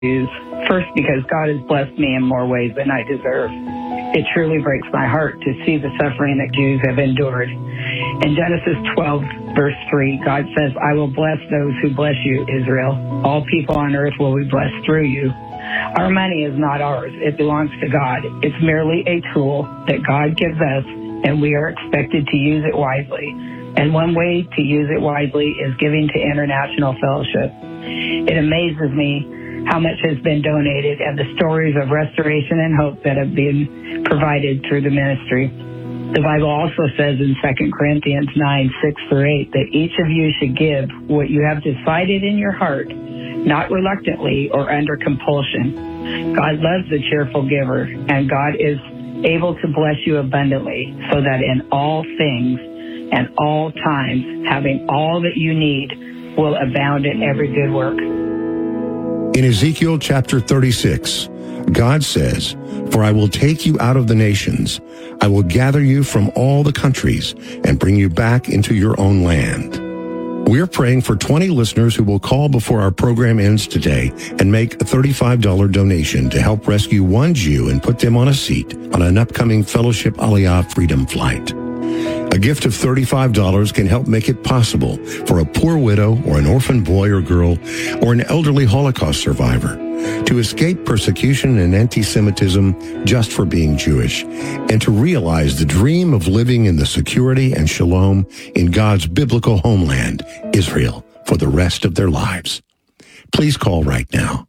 First, because God has blessed me in more ways than I deserve. It truly breaks my heart to see the suffering that Jews have endured. In Genesis 12, verse 3, God says, I will bless those who bless you, Israel. All people on earth will be blessed through you. Our money is not ours. It belongs to God. It's merely a tool that God gives us, and we are expected to use it wisely. And one way to use it wisely is giving to International Fellowship. It amazes me how much has been donated and the stories of restoration and hope that have been provided through the ministry. The Bible also says in 2 Corinthians 9:6-8, that each of you should give what you have decided in your heart, not reluctantly or under compulsion. God loves the cheerful giver, and God is able to bless you abundantly, so that in all things and all times, having all that you need will abound in every good work. In Ezekiel chapter 36, God says, For I will take you out of the nations. I will gather you from all the countries and bring you back into your own land. We're praying for 20 listeners who will call before our program ends today and make a $35 donation to help rescue one Jew and put them on a seat on an upcoming Fellowship Aliyah Freedom Flight. A gift of $35 can help make it possible for a poor widow or an orphan boy or girl or an elderly Holocaust survivor to escape persecution and anti-Semitism just for being Jewish, and to realize the dream of living in the security and shalom in God's biblical homeland, Israel, for the rest of their lives. Please call right now,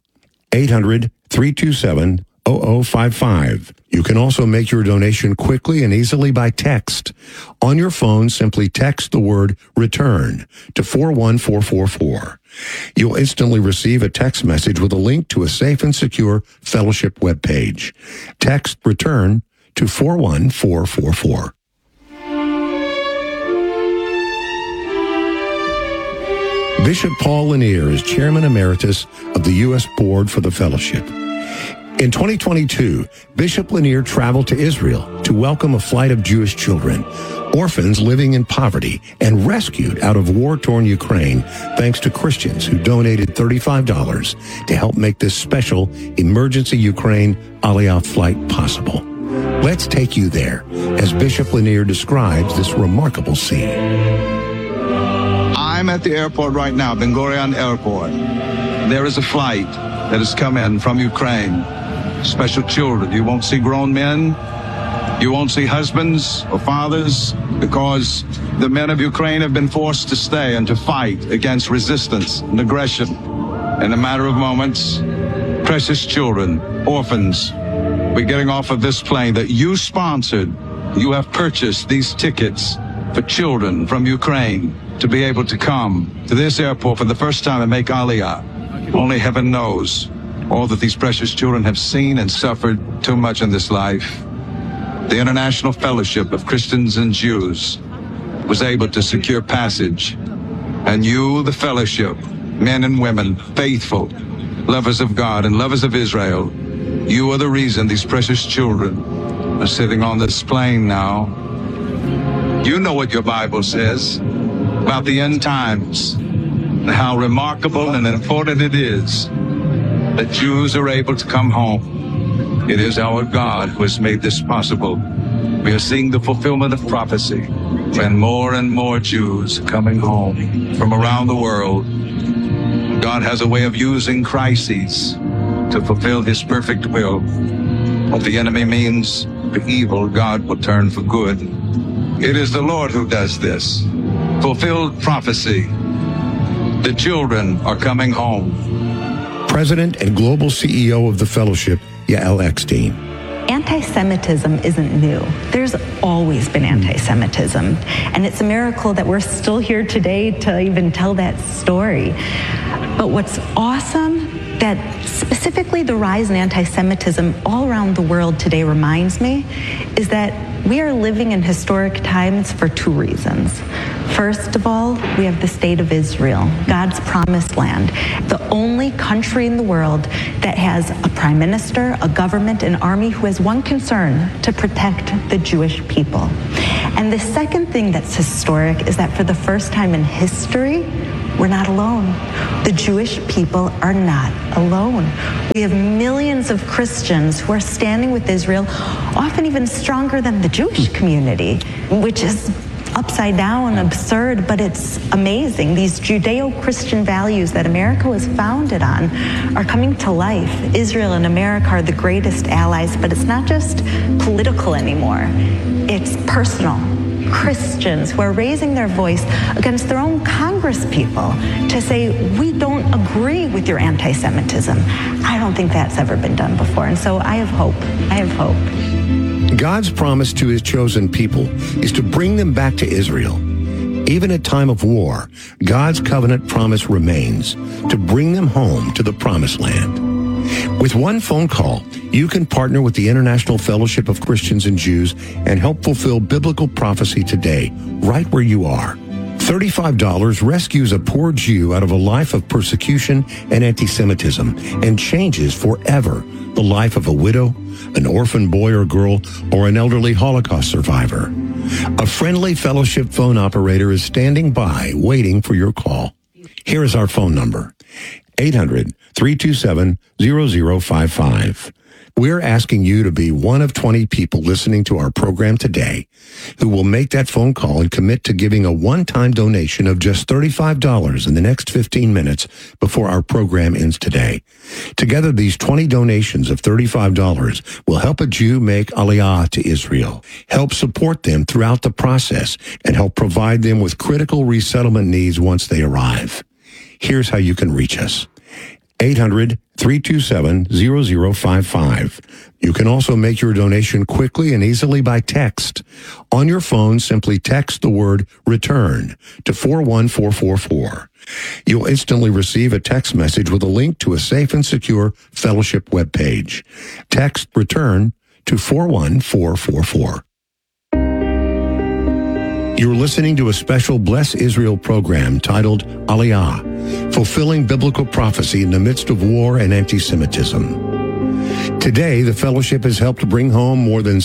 800-327-0055. You can also make your donation quickly and easily by text. On your phone, simply text the word RETURN to 41444. You'll instantly receive a text message with a link to a safe and secure fellowship webpage. Text RETURN to 41444. Bishop Paul Lanier is Chairman Emeritus of the U.S. Board for the Fellowship. In 2022, Bishop Lanier traveled to Israel to welcome a flight of Jewish children, orphans living in poverty, and rescued out of war-torn Ukraine, thanks to Christians who donated $35 to help make this special emergency Ukraine Aliyah flight possible. Let's take you there as Bishop Lanier describes this remarkable scene. I'm at the airport right now, Ben Gurion Airport. There is a flight that has come in from Ukraine. Special children. You won't see grown men. You won't see husbands or fathers, because the men of Ukraine have been forced to stay and to fight against resistance and aggression. In a matter of moments, precious children, orphans, we're getting off of this plane that you sponsored. You have purchased these tickets for children from Ukraine to be able to come to this airport for the first time and make Aliyah. Only heaven knows all that these precious children have seen and suffered too much in this life. The International Fellowship of Christians and Jews was able to secure passage. And you, the fellowship, men and women, faithful, lovers of God and lovers of Israel, you are the reason these precious children are sitting on this plane now. You know what your Bible says about the end times, and how remarkable and important it is that Jews are able to come home. It is our God who has made this possible. We are seeing the fulfillment of prophecy when more and more Jews are coming home from around the world. God has a way of using crises to fulfill his perfect will. What the enemy means for evil, God will turn for good. It is the Lord who does this. Fulfilled prophecy. The children are coming home. President and Global CEO of the Fellowship, Yael Eckstein. Anti-Semitism isn't new. There's always been anti-Semitism. And it's a miracle that we're still here today to even tell that story. But what's awesome, that specifically the rise in anti-Semitism all around the world today reminds me, is that we are living in historic times for two reasons. First of all, we have the state of Israel, God's promised land, the only country in the world that has a prime minister, a government, an army who has one concern: to protect the Jewish people. And the second thing that's historic is that for the first time in history, we're not alone. The Jewish people are not alone. We have millions of Christians who are standing with Israel, often even stronger than the Jewish community, which is upside down, absurd, but it's amazing. These Judeo-Christian values that America was founded on are coming to life. Israel and America are the greatest allies, but it's not just political anymore. It's personal. Christians who are raising their voice against their own Congress people to say, we don't agree with your anti-Semitism. I don't think that's ever been done before. And so I have hope. I have hope. God's promise to his chosen people is to bring them back to Israel. Even at time of war, God's covenant promise remains to bring them home to the promised land. With one phone call, you can partner with the International Fellowship of Christians and Jews and help fulfill biblical prophecy today, right where you are. $35 rescues a poor Jew out of a life of persecution and anti-Semitism and changes forever the life of a widow, an orphan boy or girl, or an elderly Holocaust survivor. A friendly fellowship phone operator is standing by waiting for your call. Here is our phone number, 800-327-0055. We're asking you to be one of 20 people listening to our program today who will make that phone call and commit to giving a one-time donation of just $35 in the next 15 minutes before our program ends today. Together, these 20 donations of $35 will help a Jew make Aliyah to Israel, help support them throughout the process, and help provide them with critical resettlement needs once they arrive. Here's how you can reach us. 800-327-0055. You can also make your donation quickly and easily by text. On your phone, simply text the word RETURN to 41444. You'll instantly receive a text message with a link to a safe and secure fellowship webpage. Text RETURN to 41444. You're listening to a special Bless Israel program titled Aliyah, Fulfilling Biblical Prophecy in the Midst of War and Anti-Semitism. Today, the fellowship has helped bring home more than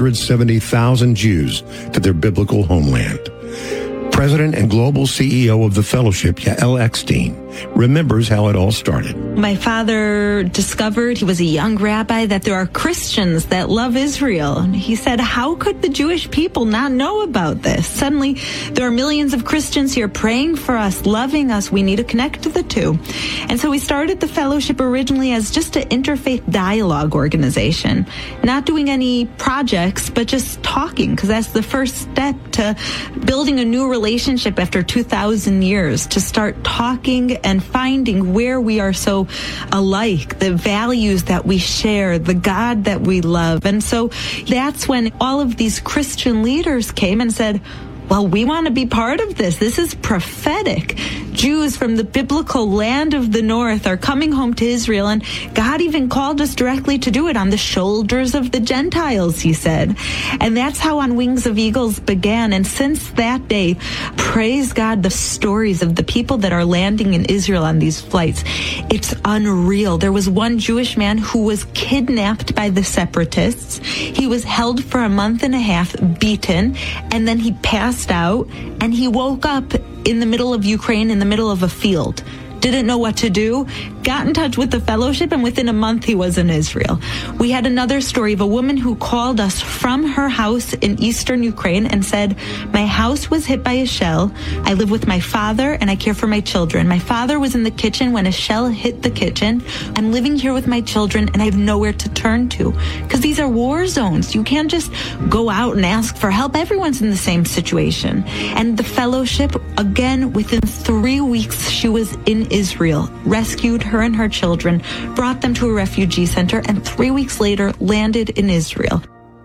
770,000 Jews to their biblical homeland. President and global CEO of the fellowship, Yael Eckstein, remembers how it all started. My father discovered, he was a young rabbi, that there are Christians that love Israel. And he said, how could the Jewish people not know about this? Suddenly, there are millions of Christians here praying for us, loving us. We need to connect to the two. And so we started the fellowship originally as just an interfaith dialogue organization, not doing any projects, but just talking, because that's the first step to building a new relationship after 2,000 years, to start talking and finding where we are so alike, the values that we share, the God that we love. And so that's when all of these Christian leaders came and said, well, we want to be part of this. This is prophetic. Jews from the biblical land of the north are coming home to Israel, and God even called us directly to do it on the shoulders of the Gentiles, he said. And that's how On Wings of Eagles began. And since that day, praise God, the stories of the people that are landing in Israel on these flights, it's unreal. There was one Jewish man who was kidnapped by the separatists. He was held for a month and a half, beaten, and then he passed out, and he woke up in the middle of Ukraine, in the middle of a field. Didn't know what to do, got in touch with the fellowship, and within a month he was in Israel. We had another story of a woman who called us from her house in eastern Ukraine and said, my house was hit by a shell. I live with my father and I care for my children. My father was in the kitchen when a shell hit the kitchen. I'm living here with my children and I have nowhere to turn to, because these are war zones. You can't just go out and ask for help. Everyone's in the same situation. And the fellowship, again, within 3 weeks, she was in Israel, rescued her and her children, brought them to a refugee center, and 3 weeks later landed in Israel.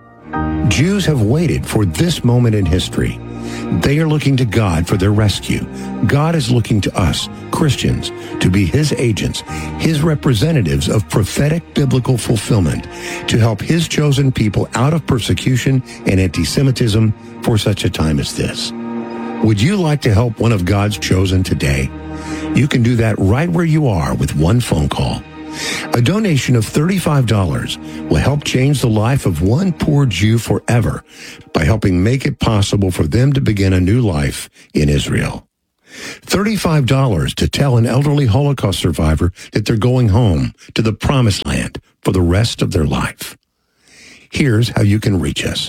Jews have waited for this moment in history. They are looking to God for their rescue. God is looking to us, Christians, to be his agents, his representatives of prophetic biblical fulfillment, to help his chosen people out of persecution and anti-Semitism for such a time as this. Would you like to help one of God's chosen today? You can do that right where you are with one phone call. A donation of $35 will help change the life of one poor Jew forever by helping make it possible for them to begin a new life in Israel. $35 to tell an elderly Holocaust survivor that they're going home to the promised land for the rest of their life. Here's how you can reach us.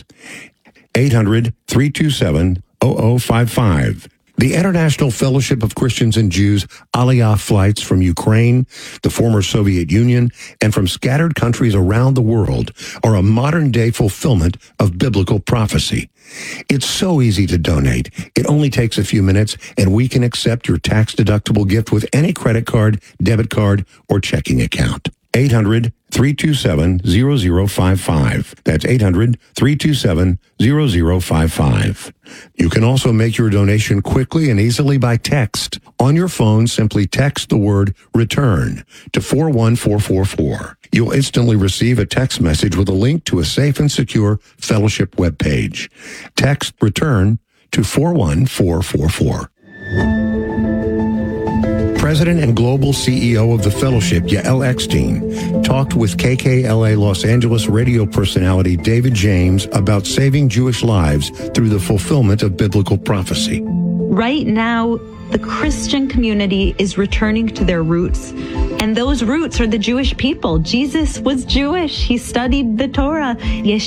800-327-0055. The International Fellowship of Christians and Jews Aliyah flights from Ukraine, the former Soviet Union, and from scattered countries around the world are a modern-day fulfillment of biblical prophecy. It's so easy to donate. It only takes a few minutes, and we can accept your tax-deductible gift with any credit card, debit card, or checking account. 800-327-0055. That's 800-327-0055. You can also make your donation quickly and easily by text. On your phone, simply text the word RETURN to 41444. You'll instantly receive a text message with a link to a safe and secure fellowship webpage. Text RETURN to 41444. President and global CEO of the Fellowship, Yael Eckstein, talked with KKLA Los Angeles radio personality David James about saving Jewish lives through the fulfillment of biblical prophecy. Right now, the Christian community is returning to their roots, and those roots are the Jewish people. Jesus was Jewish. He studied the Torah.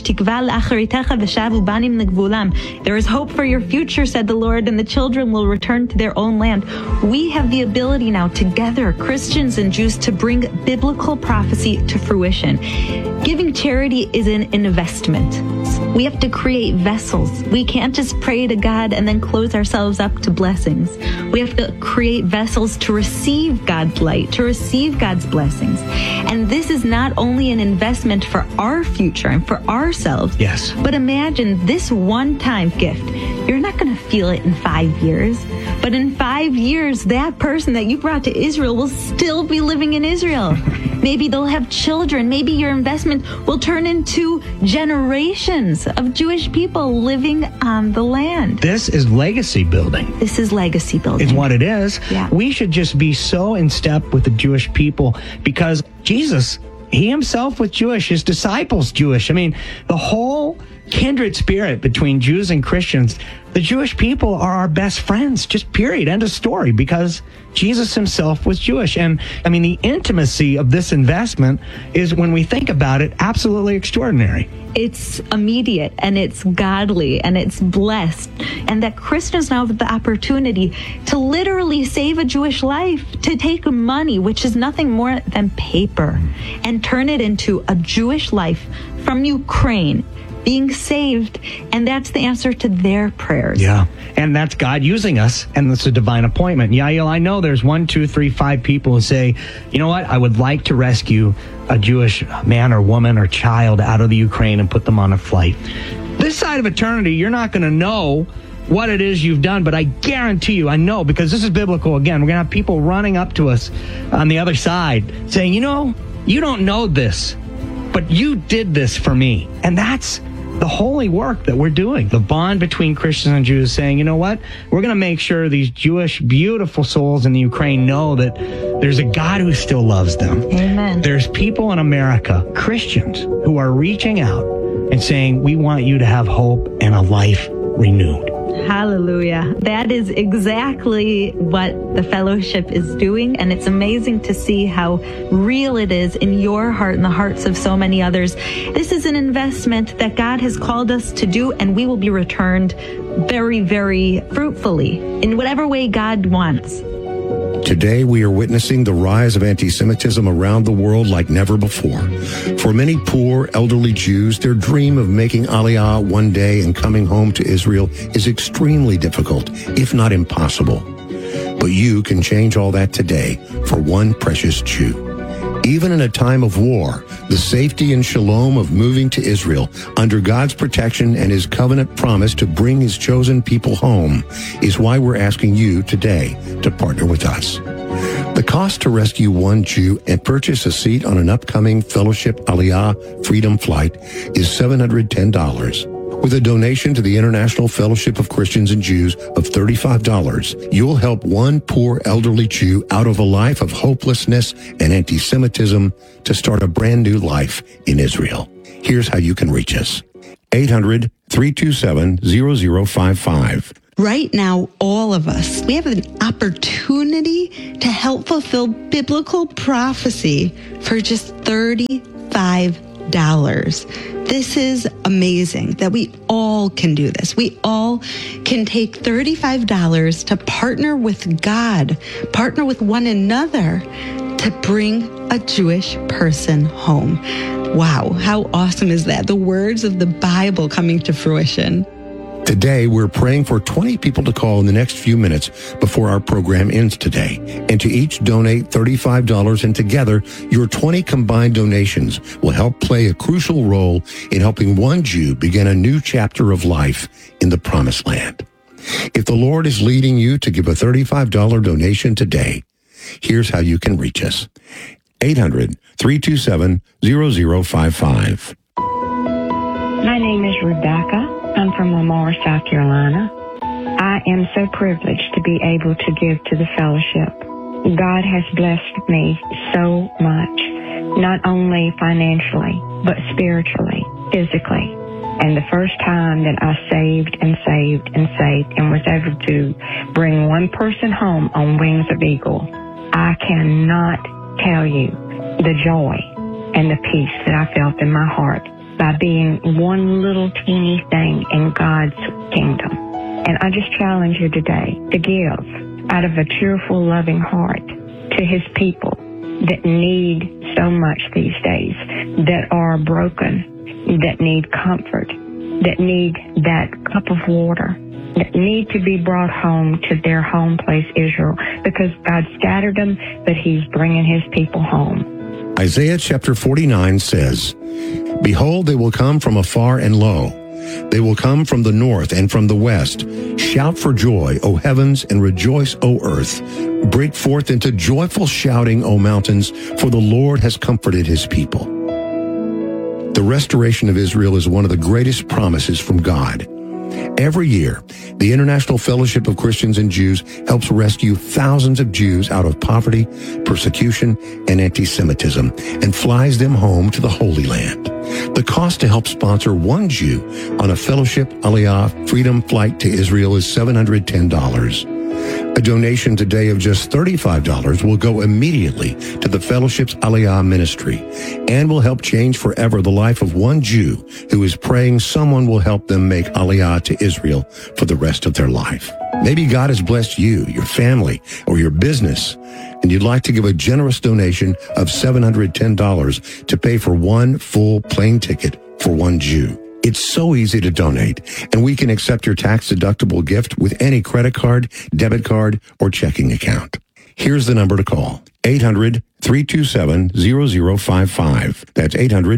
There is hope for your future, said the Lord, and the children will return to their own land. We have the ability now, together, Christians and Jews, to bring biblical prophecy to fruition. Giving charity is an investment. We have to create vessels. We can't just pray to God and then close ourselves up to blessings. We have to create vessels to receive God's light, to receive God's blessings. And this is not only an investment for our future and for ourselves, yes, but imagine this one-time gift. You're not going to feel it in 5 years, but in 5 years, that person that you brought to Israel will still be living in Israel. Maybe they'll have children. Maybe your investment will turn into generations of Jewish people living on the land. This is legacy building. This is legacy building. It's what it is. Yeah. We should just be so in step with the Jewish people because Jesus, he himself was Jewish, his disciples Jewish. I mean, the whole kindred spirit between Jews and Christians, the Jewish people are our best friends, just period, end of story, because Jesus himself was Jewish. And I mean, the intimacy of this investment is, when we think about it, absolutely extraordinary. It's immediate and it's godly and it's blessed. And that Christians now have the opportunity to literally save a Jewish life, to take money, which is nothing more than paper, and turn it into a Jewish life from Ukraine being saved, and that's the answer to their prayers. Yeah, and that's God using us, and it's a divine appointment. Yael, I know there's 1, 2, 3, 5 people who say, you know what, I would like to rescue a Jewish man or woman or child out of the Ukraine and put them on a flight. This side of eternity, you're not going to know what it is you've done, but I guarantee you, I know, because this is biblical. Again, we're going to have people running up to us on the other side saying, you know, you don't know this, but you did this for me. And that's the holy work that we're doing, the bond between Christians and Jews, saying, you know what, we're going to make sure these Jewish, beautiful souls in the Ukraine know that there's a God who still loves them. Amen. There's people in America, Christians, who are reaching out and saying, we want you to have hope and a life renewed. Hallelujah. That is exactly what the fellowship is doing, and it's amazing to see how real it is in your heart and the hearts of so many others. This is an investment that God has called us to do, and we will be returned very, very fruitfully in whatever way God wants. Today, we are witnessing the rise of anti-Semitism around the world like never before. For many poor, elderly Jews, their dream of making Aliyah one day and coming home to Israel is extremely difficult, if not impossible. But you can change all that today for one precious Jew. Even in a time of war, the safety and shalom of moving to Israel under God's protection and his covenant promise to bring his chosen people home is why we're asking you today to partner with us. The cost to rescue one Jew and purchase a seat on an upcoming Fellowship Aliyah Freedom Flight is $710. With a donation to the International Fellowship of Christians and Jews of $35, you'll help one poor elderly Jew out of a life of hopelessness and anti-Semitism to start a brand new life in Israel. Here's how you can reach us. 800-327-0055. Right now, all of us, we have an opportunity to help fulfill biblical prophecy for just $35. This is amazing that we all can do this. We all can take $35 to partner with God, partner with one another to bring a Jewish person home. Wow, how awesome is that? The words of the Bible coming to fruition. Today, we're praying for 20 people to call in the next few minutes before our program ends today, and to each donate $35, and together, your 20 combined donations will help play a crucial role in helping one Jew begin a new chapter of life in the Promised Land. If the Lord is leading you to give a $35 donation today, here's how you can reach us. 800-327-0055. My name is Rebecca. I'm from Lamar, South Carolina. I am so privileged to be able to give to the fellowship. God has blessed me so much, not only financially, but spiritually, physically. And the first time that I saved and was able to bring one person home on Wings of Eagle, I cannot tell you the joy and the peace that I felt in my heart by being one little teeny thing in God's kingdom. And I just challenge you today to give out of a cheerful, loving heart to His people that need so much these days, that are broken, that need comfort, that need that cup of water, that need to be brought home to their home place, Israel, because God scattered them, but He's bringing His people home. Isaiah chapter 49 says, "Behold, they will come from afar and lo. They will come from the north and from the west. Shout for joy, O heavens, and rejoice, O earth. Break forth into joyful shouting, O mountains, for the Lord has comforted His people." The restoration of Israel is one of the greatest promises from God. Every year, the International Fellowship of Christians and Jews helps rescue thousands of Jews out of poverty, persecution, and anti-Semitism, and flies them home to the Holy Land. The cost to help sponsor one Jew on a Fellowship Aliyah Freedom Flight to Israel is $710. A donation today of just $35 will go immediately to the Fellowship's Aliyah ministry and will help change forever the life of one Jew who is praying someone will help them make Aliyah to Israel for the rest of their life. Maybe God has blessed you, your family, or your business, and you'd like to give a generous donation of $710 to pay for one full plane ticket for one Jew. It's so easy to donate, and we can accept your tax-deductible gift with any credit card, debit card, or checking account. Here's the number to call. 800-327-0055. That's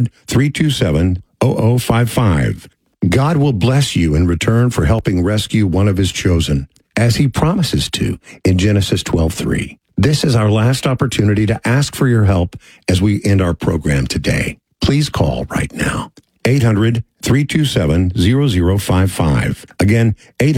800-327-0055. God will bless you in return for helping rescue one of His chosen, as He promises to in Genesis 12:3. This is our last opportunity to ask for your help as we end our program today. Please call right now. 800-327-0055. Again,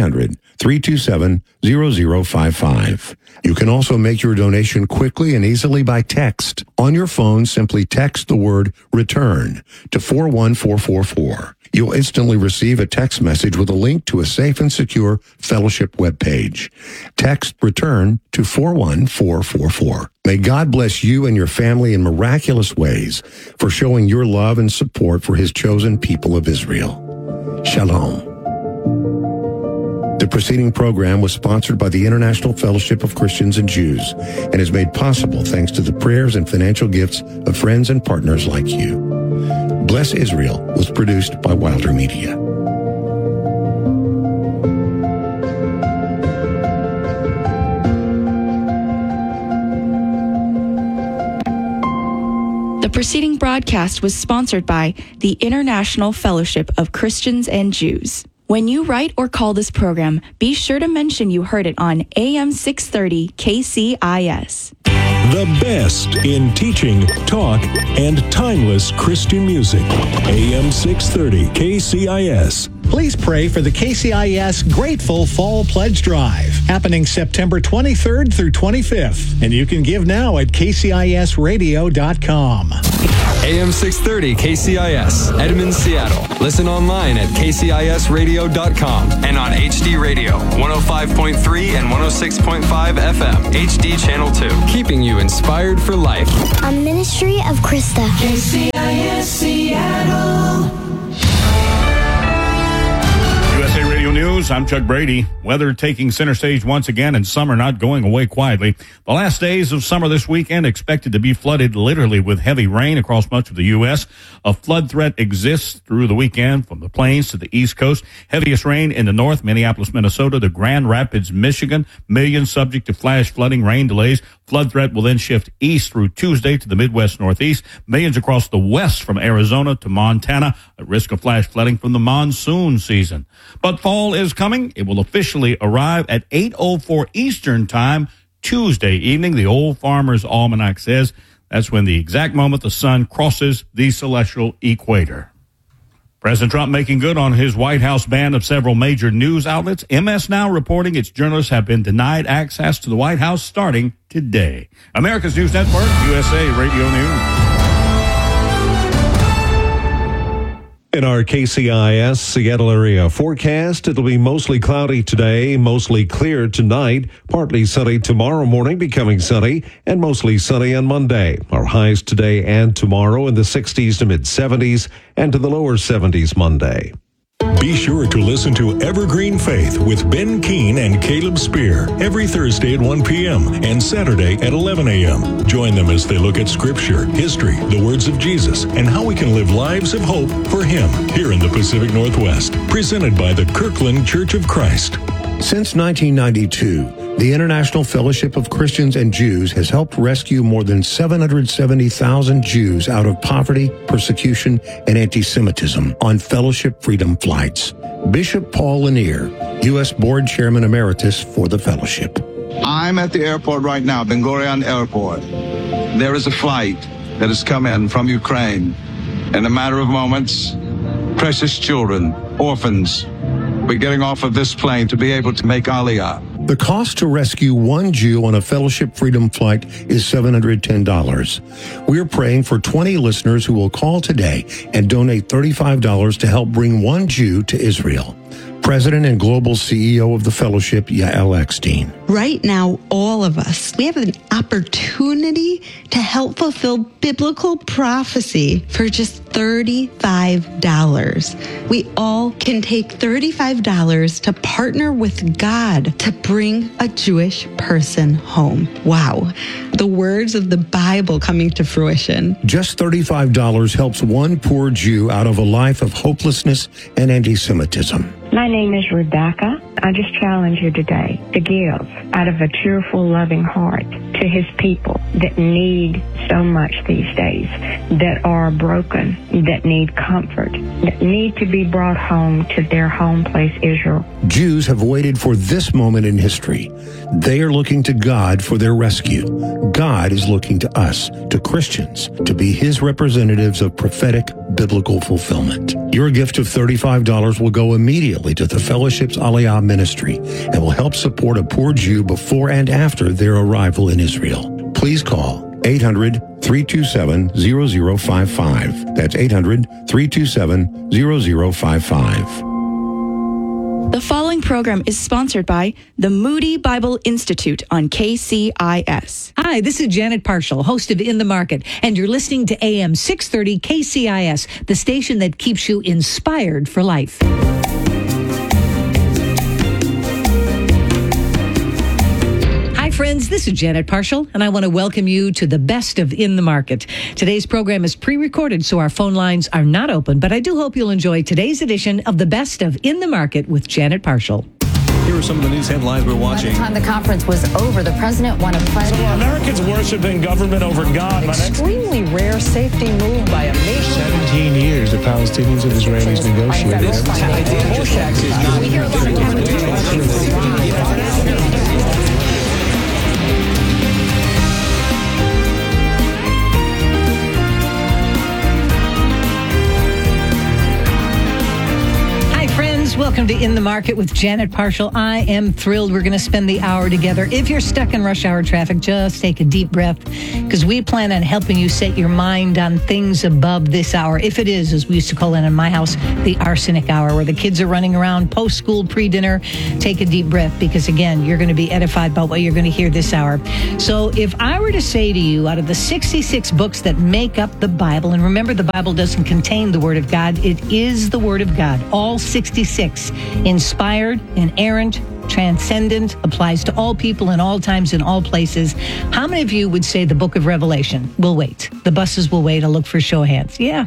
800-327-0055. You can also make your donation quickly and easily by text. On your phone, simply text the word RETURN to 41444. You'll instantly receive a text message with a link to a safe and secure fellowship webpage. Text RETURN to 41444. May God bless you and your family in miraculous ways for showing your love and support for His chosen people of Israel. Shalom. The preceding program was sponsored by the International Fellowship of Christians and Jews and is made possible thanks to the prayers and financial gifts of friends and partners like you. Bless Israel was produced by Wilder Media. The preceding broadcast was sponsored by the International Fellowship of Christians and Jews. When you write or call this program, be sure to mention you heard it on AM 630 KCIS. The best in teaching, talk, and timeless Christian music. AM 630 KCIS. Please pray for the KCIS Grateful Fall Pledge Drive, happening September 23rd through 25th. And you can give now at kcisradio.com. AM 630 KCIS, Edmond, Seattle. Listen online at kcisradio.com and on HD Radio, 105.3 and 106.5 FM, HD Channel 2. Keeping you inspired for life. A ministry of Krista. KCIS Seattle. USA Radio News, I'm Chuck Brady. Weather taking center stage once again, and summer not going away quietly. The last days of summer this weekend expected to be flooded literally with heavy rain across much of the U.S. A flood threat exists through the weekend from the plains to the East Coast. Heaviest rain in the north, Minneapolis, Minnesota, to Grand Rapids, Michigan. Millions subject to flash flooding, rain delays. Flood threat will then shift east through Tuesday to the Midwest, Northeast. Millions across the west from Arizona to Montana. At risk of flash flooding from the monsoon season. But fall is coming. It will officially arrive at 8:04 Eastern Time Tuesday evening. The Old Farmer's Almanac says that's when the exact moment the sun crosses the celestial equator. President Trump making good on his White House ban of several major news outlets. MS Now reporting its journalists have been denied access to the White House starting today. America's News Network, USA Radio News. In our KCIS Seattle area forecast, it'll be mostly cloudy today, mostly clear tonight, partly sunny tomorrow morning, becoming sunny, and mostly sunny on Monday. Our highs today and tomorrow in the 60s to mid-70s and to the lower 70s Monday. Be sure to listen to Evergreen Faith with Ben Keene and Caleb Spear every Thursday at 1 p.m. and Saturday at 11 a.m. Join them as they look at Scripture, history, the words of Jesus, and how we can live lives of hope for Him here in the Pacific Northwest. Presented by the Kirkland Church of Christ. Since 1992, the International Fellowship of Christians and Jews has helped rescue more than 770,000 Jews out of poverty, persecution, and anti-Semitism on fellowship freedom flights. Bishop Paul Lanier, U.S. Board Chairman Emeritus for the fellowship. I'm at the airport right now, Ben Gurion Airport. There is a flight that has come in from Ukraine. In a matter of moments, precious children, orphans, we're getting off of this plane to be able to make Aliyah. The cost to rescue one Jew on a Fellowship Freedom flight is $710. We're praying for 20 listeners who will call today and donate $35 to help bring one Jew to Israel. President and Global CEO of the Fellowship, Yael Eckstein. Right now, all of us, we have an opportunity to help fulfill biblical prophecy for just $35. We all can take $35 to partner with God to bring a Jewish person home. Wow. The words of the Bible coming to fruition. Just $35 helps one poor Jew out of a life of hopelessness and anti-Semitism. My name is Rebecca. I just challenge you today to give out of a cheerful, loving heart to His people that need so much these days, that are broken, that need comfort, that need to be brought home to their home place, Israel. Jews have waited for this moment in history. They are looking to God for their rescue. God is looking to us, to Christians, to be His representatives of prophetic biblical fulfillment. Your gift of $35 will go immediately to the Fellowship's Aliyah ministry and will help support a poor Jew before and after their arrival in Israel. Please call 800-327-0055. That's 800-327-0055. The following program is sponsored by the Moody Bible Institute on KCIS. Hi, this is Janet Parshall, host of In the Market, and you're listening to AM 630 KCIS, the station that keeps you inspired for life. Friends, this is Janet Parshall, and I want to welcome you to the best of In the Market. Today's program is pre-recorded, so our phone lines are not open, but I do hope you'll enjoy today's edition of the best of In the Market with Janet Parshall. Here are some of the news headlines we're watching. By the time the conference was over, the president won a pledge. So Americans worshiping government over God. Extremely rare safety move by a nation. 17 years the Palestinians and Israelis negotiated. Welcome to In the Market with Janet Parshall. I am thrilled we're going to spend the hour together. If you're stuck in rush hour traffic, just take a deep breath, because we plan on helping you set your mind on things above this hour. If it is, as we used to call it in my house, the arsenic hour, where the kids are running around post-school, pre-dinner, take a deep breath, because again, you're going to be edified by what you're going to hear this hour. So if I were to say to you, out of the 66 books that make up the Bible, and remember, the Bible doesn't contain the Word of God, it is the Word of God. All 66, inspired, inerrant, transcendent, applies to all people in all times, in all places. How many of you would say the book of Revelation will wait? The buses will wait. I'll look for show of hands. Yeah.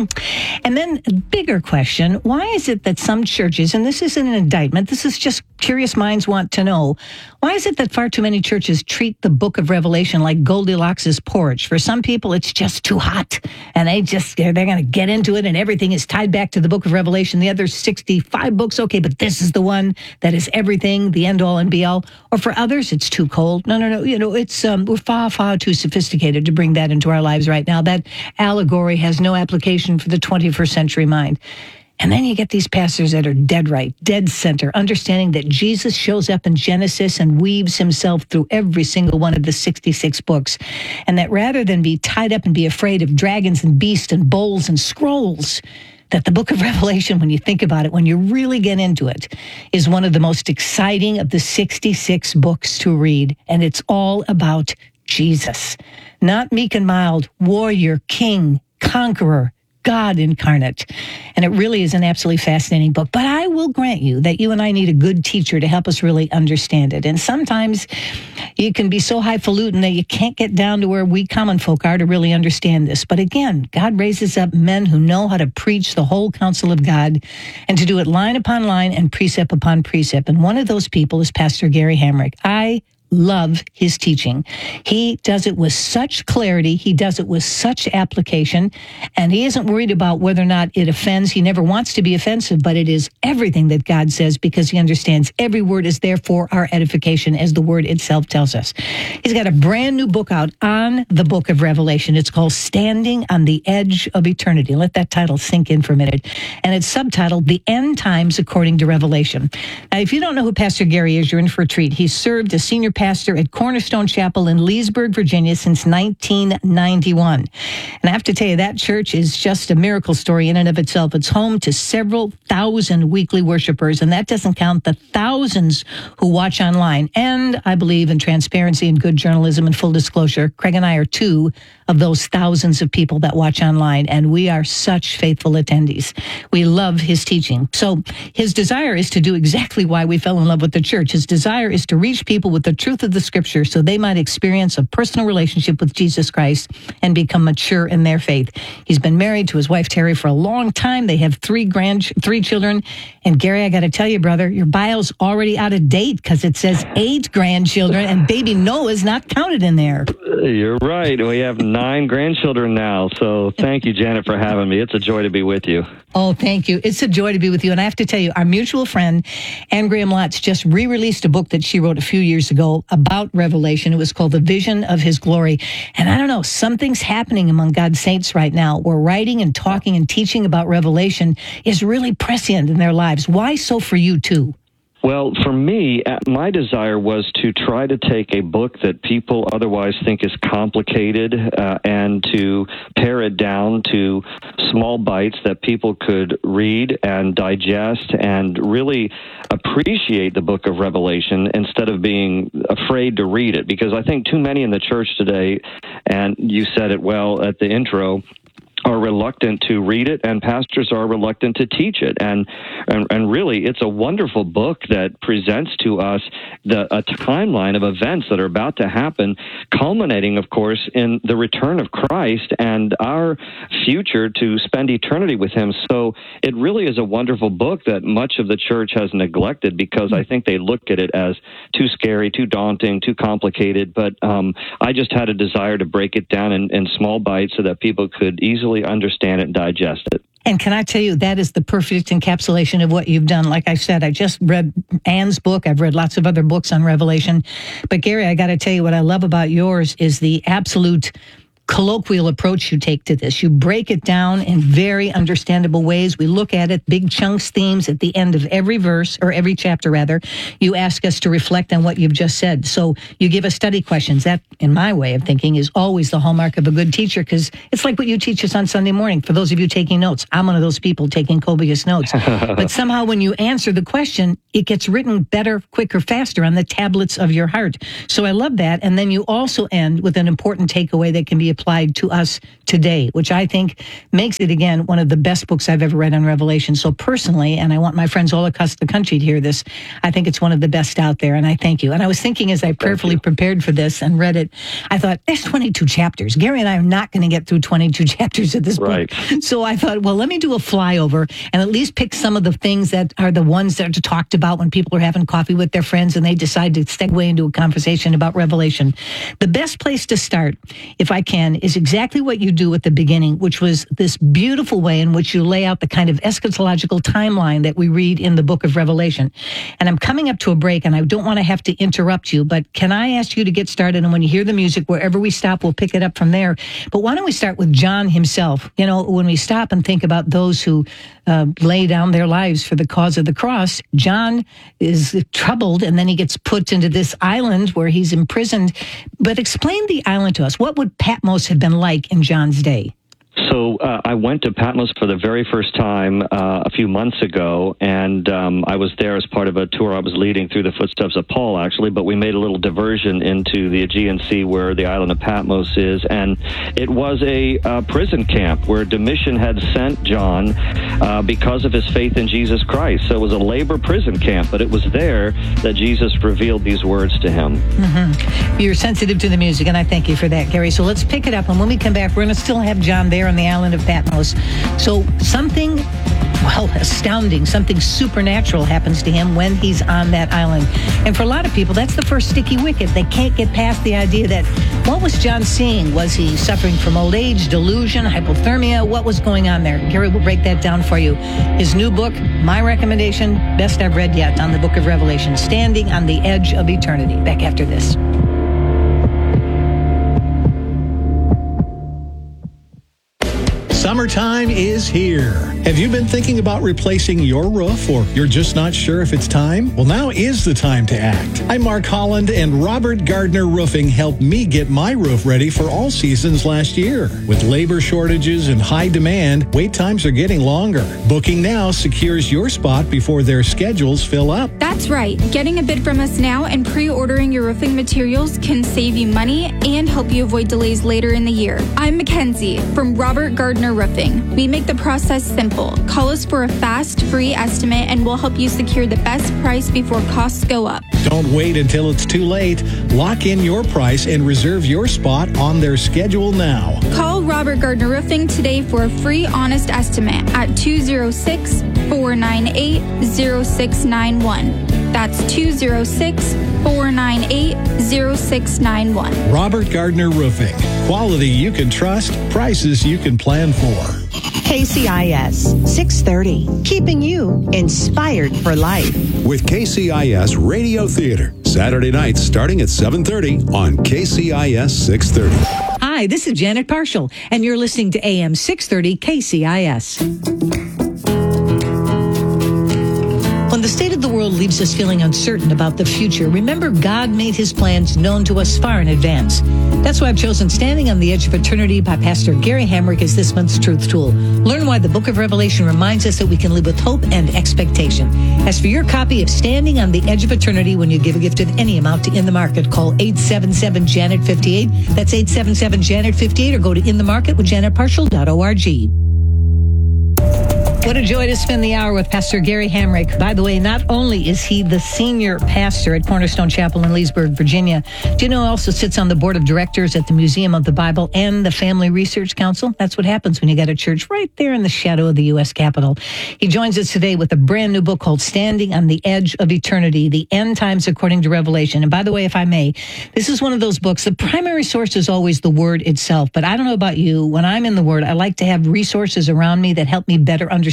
And then a bigger question, why is it that some churches, and this isn't an indictment, this is just curious minds want to know, why is it that far too many churches treat the book of Revelation like Goldilocks' porridge? For some people, it's just too hot, and they're going to get into it, and everything is tied back to the book of Revelation. The other 65 books, okay, but this is the one that is everything, the end all and be all. Or for others, it's too cold. No. It's we're far too sophisticated to bring that into our lives right now. That allegory has no application for the 21st century mind. And then you get these pastors that are dead right, dead center, understanding that Jesus shows up in Genesis and weaves himself through every single one of the 66 books. And that rather than be tied up and be afraid of dragons and beasts and bowls and scrolls, that the book of Revelation, when you think about it, when you really get into it, is one of the most exciting of the 66 books to read. And it's all about Jesus. Not meek and mild, warrior, king, conqueror, God incarnate. And it really is an absolutely fascinating book. But I will grant you that you and I need a good teacher to help us really understand it. And sometimes you can be so highfalutin that you can't get down to where we common folk are to really understand this. But again, God raises up men who know how to preach the whole counsel of God and to do it line upon line and precept upon precept. And one of those people is Pastor Gary Hamrick. I love his teaching. He does it with such clarity. He does it with such application, and he isn't worried about whether or not it offends. He never wants to be offensive, but it is everything that God says, because he understands every word is there for our edification, as the word itself tells us. He's got a brand new book out on the book of Revelation. It's called Standing on the Edge of Eternity. Let that title sink in for a minute. And it's subtitled The End Times According to Revelation. Now, if you don't know who Pastor Gary is, you're in for a treat. He's served as senior pastor at Cornerstone Chapel in Leesburg, Virginia since 1991. And I have to tell you, that church is just a miracle story in and of itself. It's home to several thousand weekly worshipers, and that doesn't count the thousands who watch online. And I believe in transparency and good journalism and full disclosure. Craig and I are two of those thousands of people that watch online, and we are such faithful attendees. We love his teaching. So his desire is to do exactly why we fell in love with the church. His desire is to reach people with the truth of the scripture so they might experience a personal relationship with Jesus Christ and become mature in their faith. He's been married to his wife, Terry, for a long time. They have three children. And Gary, I got to tell you, brother, your bio's already out of date, because it says 8 grandchildren and baby Noah's not counted in there. You're right. We have 9 grandchildren now. So thank you, Janet, for having me. It's a joy to be with you. Oh, thank you. It's a joy to be with you. And I have to tell you, our mutual friend, Anne Graham Lotz, just re-released a book that she wrote a few years ago about Revelation. It was called The Vision of His Glory. And I don't know, something's happening among God's saints right now, where writing and talking and teaching about Revelation is really prescient in their lives. Why so for you, too? Well, for me, my desire was to try to take a book that people otherwise think is complicated and to pare it down to small bites that people could read and digest and really appreciate the book of Revelation instead of being afraid to read it. Because I think too many in the church today, and you said it well at the intro, are reluctant to read it, and pastors are reluctant to teach it. And really, it's a wonderful book that presents to us a timeline of events that are about to happen, culminating, of course, in the return of Christ and our future to spend eternity with him. So it really is a wonderful book that much of the church has neglected, because I think they look at it as too scary, too daunting, too complicated. But I just had a desire to break it down in small bites so that people could easily understand it and digest it. And can I tell you, that is the perfect encapsulation of what you've done. Like I said, I just read Anne's book. I've read lots of other books on Revelation. But Gary, I got to tell you, what I love about yours is the absolute colloquial approach you take to this. You break it down in very understandable ways. We look at it, big chunks, themes at the end of every verse, or every chapter rather. You ask us to reflect on what you've just said. So you give us study questions. That, in my way of thinking, is always the hallmark of a good teacher, because it's like what you teach us on Sunday morning. For those of you taking notes, I'm one of those people taking copious notes. But somehow when you answer the question, it gets written better, quicker, faster on the tablets of your heart. So I love that. And then you also end with an important takeaway that can be applied to us today, which I think makes it, again, one of the best books I've ever read on Revelation. So personally, and I want my friends all across the country to hear this, I think it's one of the best out there, and I thank you. And I was thinking as I prayerfully prepared for this and read it, I thought, there's 22 chapters. Gary and I are not going to get through 22 chapters of this book. So I thought, well, let me do a flyover and at least pick some of the things that are the ones that are talked about when people are having coffee with their friends and they decide to segue into a conversation about Revelation. The best place to start, if I can, is exactly what you do at the beginning, which was this beautiful way in which you lay out the kind of eschatological timeline that we read in the book of Revelation. And I'm coming up to a break, and I don't want to have to interrupt you, but can I ask you to get started? And when you hear the music, wherever we stop, we'll pick it up from there. But why don't we start with John himself? You know, when we stop and think about those who lay down their lives for the cause of the cross, John is troubled, and then he gets put into this island where he's imprisoned. But explain the island to us. What would Patmos have been like in John's day? So I went to Patmos for the very first time a few months ago, and I was there as part of a tour I was leading through the footsteps of Paul, actually, but we made a little diversion into the Aegean Sea where the island of Patmos is, and it was a prison camp where Domitian had sent John because of his faith in Jesus Christ. So it was a labor prison camp, but it was there that Jesus revealed these words to him. Mm-hmm. You're sensitive to the music, and I thank you for that, Gary. So let's pick it up, and when we come back, we're going to still have John there on the island of Patmos. So something, well, astounding, something supernatural happens to him when he's on that island. And for a lot of people, that's the first sticky wicket. They can't get past the idea that, what was John seeing? Was he suffering from old age, delusion, hypothermia? What was going on there? Gary will break that down for you. His new book, my recommendation, best I've read yet, on the book of Revelation, Standing on the Edge of Eternity. Back after this. Summertime is here. Have you been thinking about replacing your roof, or you're just not sure if it's time? Well, now is the time to act. I'm Mark Holland, and Robert Gardner Roofing helped me get my roof ready for all seasons last year. With labor shortages and high demand, wait times are getting longer. Booking now secures your spot before their schedules fill up. That's right. Getting a bid from us now and pre-ordering your roofing materials can save you money and help you avoid delays later in the year. I'm Mackenzie from Robert Gardner Roofing. We make the process simple. Call us for a fast, free estimate, and we'll help you secure the best price before costs go up. Don't wait until it's too late. Lock in your price and reserve your spot on their schedule now. Call Robert Gardner Roofing today for a free, honest estimate at 206-498-0691. That's 206-498-0691. Robert Gardner Roofing. Quality you can trust, prices you can plan for. KCIS 630, keeping you inspired for life. With KCIS Radio Theater, Saturday nights starting at 7:30 on KCIS 630. Hi, this is Janet Parshall, and you're listening to AM 630 KCIS. When the state of the world leaves us feeling uncertain about the future, remember God made his plans known to us far in advance. That's why I've chosen Standing on the Edge of Eternity by Pastor Gary Hamrick as this month's Truth Tool. Learn why the book of Revelation reminds us that we can live with hope and expectation. As for your copy of Standing on the Edge of Eternity, when you give a gift of any amount to In the Market, call 877-JANET-58. That's 877-JANET-58, or go to inthemarketwithjanetparshall.org. What a joy to spend the hour with Pastor Gary Hamrick. By the way, not only is he the senior pastor at Cornerstone Chapel in Leesburg, Virginia, do you know he also sits on the board of directors at the Museum of the Bible and the Family Research Council? That's what happens when you got a church right there in the shadow of the U.S. Capitol. He joins us today with a brand new book called Standing on the Edge of Eternity, The End Times According to Revelation. And by the way, if I may, this is one of those books, the primary source is always the Word itself. But I don't know about you, when I'm in the Word, I like to have resources around me that help me better understand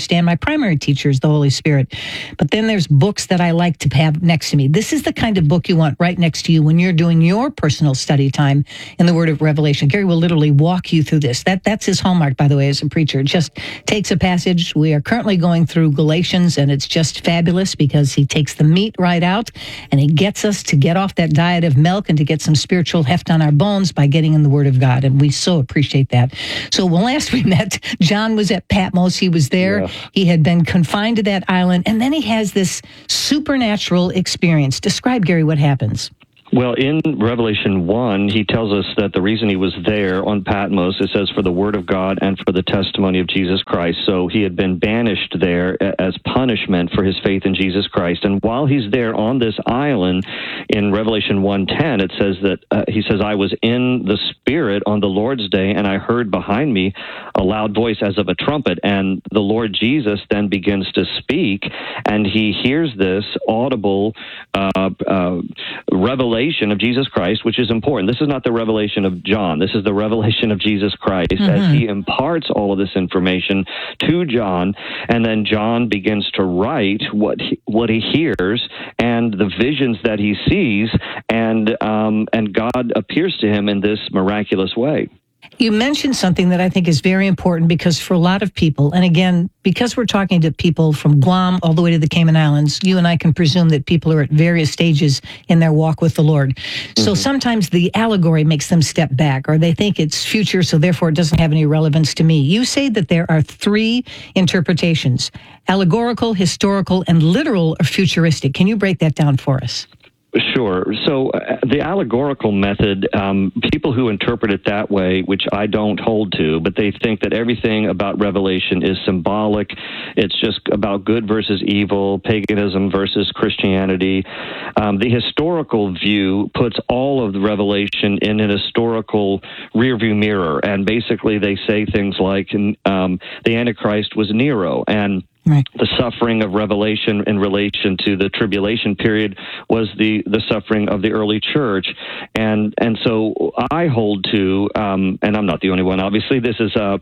understand. My primary teacher is the Holy Spirit. But then there's books that I like to have next to me. This is the kind of book you want right next to you when you're doing your personal study time in the Word of Revelation. Gary will literally walk you through this. That's his hallmark, by the way, as a preacher. It just takes a passage. We are currently going through Galatians, and it's just fabulous because he takes the meat right out, and he gets us to get off that diet of milk and to get some spiritual heft on our bones by getting in the Word of God. And we so appreciate that. So when last we met, John was at Patmos. He was there. Yeah. He had been confined to that island. And then he has this supernatural experience. Describe, Gary, what happens. Well, in Revelation 1, he tells us that the reason he was there on Patmos, it says, for the word of God and for the testimony of Jesus Christ. So he had been banished there as punishment for his faith in Jesus Christ. And while he's there on this island, in Revelation 1:10, it says that, he says, I was in the Spirit on the Lord's day, and I heard behind me a loud voice as of a trumpet. And the Lord Jesus then begins to speak, and he hears this audible revelation of Jesus Christ, which is important. This is not the revelation of John. This is the revelation of Jesus Christ as he imparts all of this information to John, and then John begins to write what he hears and the visions that he sees, and God appears to him in this miraculous way. You mentioned something that I think is very important because for a lot of people, and again, because we're talking to people from Guam all the way to the Cayman Islands, you and I can presume that people are at various stages in their walk with the Lord. So sometimes the allegory makes them step back, or they think it's future, so therefore it doesn't have any relevance to me. You say that there are three interpretations: allegorical, historical, and literal or futuristic. Can you break that down for us? Sure. So the allegorical method, people who interpret it that way, which I don't hold to, but they think that everything about Revelation is symbolic. It's just about good versus evil, paganism versus Christianity. The historical view puts all of the Revelation in an historical rearview mirror, and basically they say things like the Antichrist was Nero, and the suffering of Revelation in relation to the tribulation period was the suffering of the early church. And so I hold to, and I'm not the only one, obviously, this is a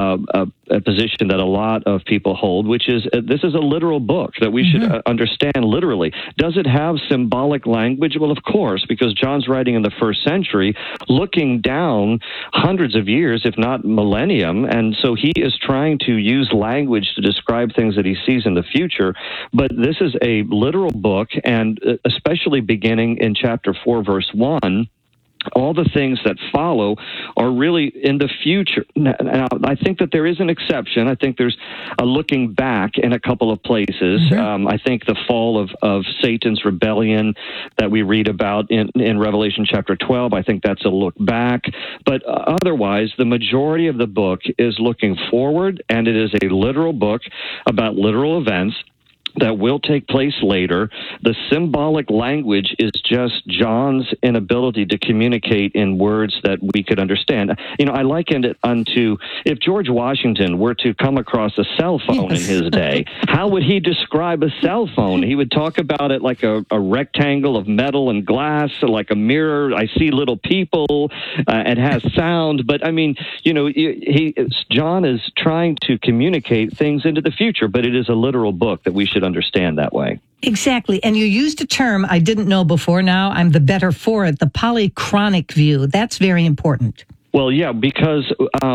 position that a lot of people hold, which is this is a literal book that we should understand literally. Does it have symbolic language? Well, of course, because John's writing in the first century, looking down hundreds of years, if not millennium, and so he is trying to use language to describe things that he sees in the future. But this is a literal book, and especially beginning in chapter 4, verse 1, all the things that follow are really in the future. Now, I think that there is an exception. I think there's a looking back in a couple of places. I think the fall of Satan's rebellion that we read about in Revelation chapter 12, I think that's a look back. But otherwise, the majority of the book is looking forward, and it is a literal book about literal events that will take place later. The symbolic language is just John's inability to communicate in words that we could understand. You know, I likened it unto if George Washington were to come across a cell phone in his day, how would he describe a cell phone? He would talk about it like a rectangle of metal and glass, like a mirror. I see little people. It has sound. But, I mean, you know, John is trying to communicate things into the future, but it is a literal book that we should understand that way. Exactly. And you used a term I didn't know before. Now I'm the better for it, the polychronic view. That's very important. Well, yeah, because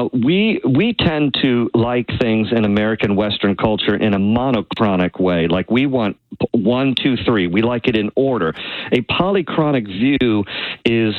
we tend to like things in American Western culture in a monochronic way. Like we want 1, 2, 3. We like it in order. A polychronic view is,